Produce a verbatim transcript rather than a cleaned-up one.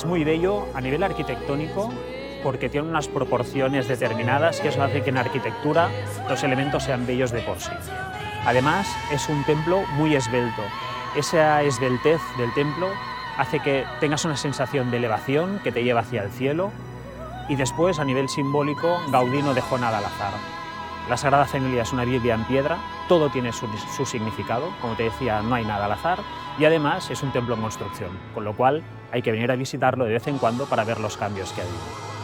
muy bello a nivel arquitectónico porque tiene unas proporciones determinadas que eso hace que en arquitectura los elementos sean bellos de por sí. Además, es un templo muy esbelto. Esa esbeltez del templo hace que tengas una sensación de elevación que te lleva hacia el cielo y después, a nivel simbólico, Gaudí no dejó nada al azar. La Sagrada Familia es una Biblia en piedra, todo tiene su, su significado, como te decía, no hay nada al azar, y además es un templo en construcción, con lo cual hay que venir a visitarlo de vez en cuando para ver los cambios que ha habido.